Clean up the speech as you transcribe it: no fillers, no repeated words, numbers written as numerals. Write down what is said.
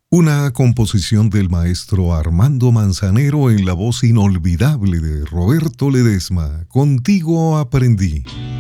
Una composición del maestro Armando Manzanero en la voz inolvidable de Roberto Ledesma. Contigo aprendí.